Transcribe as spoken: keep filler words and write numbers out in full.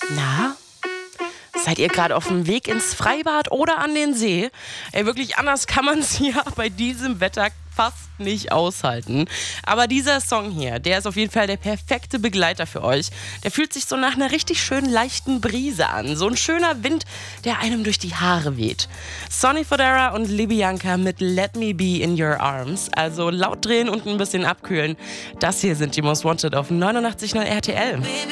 Na? Seid ihr gerade auf dem Weg ins Freibad oder an den See? Ey, wirklich anders kann man es ja bei diesem Wetter fast nicht aushalten. Aber dieser Song hier, der ist auf jeden Fall der perfekte Begleiter für euch. Der fühlt sich so nach einer richtig schönen leichten Brise an. So ein schöner Wind, der einem durch die Haare weht. Sonny Fodera und Libianca mit Let Me Be in Your Arms. Also laut drehen und ein bisschen abkühlen. Das hier sind die Most Wanted auf neunundachtzig Komma null R T L.